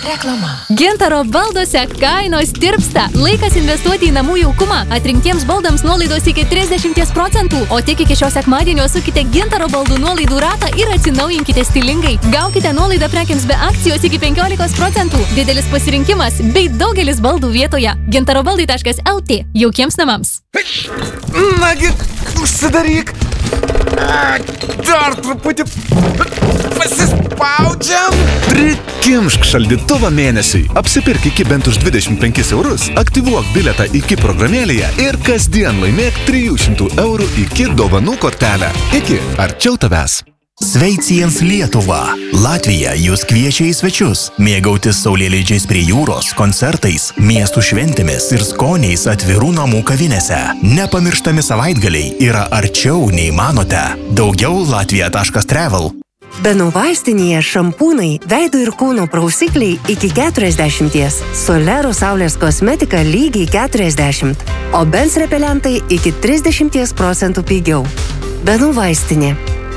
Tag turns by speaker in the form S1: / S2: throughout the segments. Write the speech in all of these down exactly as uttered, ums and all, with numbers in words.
S1: Reklama.
S2: Gintaro balduose kainos tirpsta. Laikas investuoti į namų jaukumą. Atrinktiems baldams nuolaidos iki trisdešimt procentų. O tik iki šio sekmadienio sukite Gintaro baldų nuolaidų ratą ir atsinaujinkite stilingai. Gaukite nuolaidą prekiams be akcijos iki penkiolikos procentų. Didelis pasirinkimas bei daugelis baldų vietoje. gintarobaldai taškas el tė. Jaukiems namams.
S3: Nagi, užsidaryk. Dar truputį pasispaudžiam.
S4: Prikimšk šaldytuvą mėnesiui. Apsipirk iki bent už dvidešimt penkis eurus, aktyvuok bilietą iki programėlėje ir kasdien laimėk trijų šimtų eurų iki dovanų kortelę. Iki arčiau tavęs.
S5: Sveiciens Lietuva. Latvija jūs kviečia į svečius. Mėgautis saulėleidžiais prie jūros, koncertais, miestų šventėmis ir skoniais atvirų namų kavinėse. Nepamirštami savaitgaliai yra arčiau nei manote. Daugiau latvija taškas travel.
S6: Benų vaistinėje šampūnai, veido ir kūno prausikliai iki keturiasdešimties. Solero saulės kosmetika lygiai keturiasdešimt. O Benz repelentai iki trisdešimties procentų pigiau. Benų vaistinė.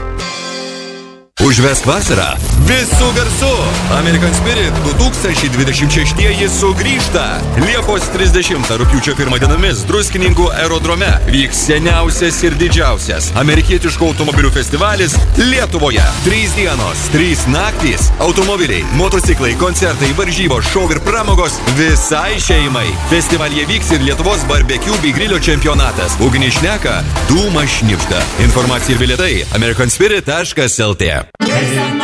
S7: Užvesk vasarą visų garsų. American Spirit du tūkstančiai dvidešimt šeštieji sugrįžta. Liepos trisdešimtą rugpjūčio pirmą dienomis Druskininkų aerodrome vyks seniausias ir didžiausias amerikietiškų automobilių festivalis Lietuvoje. Trys dienos, trys naktys, automobiliai, motociklai, koncertai, varžybos, šou ir pramogos visai šeimai. Festivalyje vyks ir Lietuvos barbekių bei grilio čempionatas. Ugnis šneka, dūmas šnipšta. Informacija ir bilietai american spirit taškas el tė.